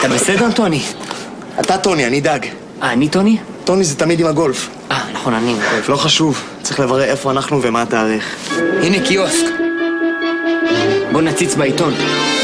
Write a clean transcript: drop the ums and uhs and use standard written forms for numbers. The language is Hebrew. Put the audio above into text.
אתה בסדר, טוני? אתה טוני, אני דג. אני טוני? טוני זה תמיד עם הגולף. נכון, אני עם הגולף. לא חשוב, צריך לברר איפה אנחנו ומה התאריך. הנה קיוסק. בוא נציץ בעיתון.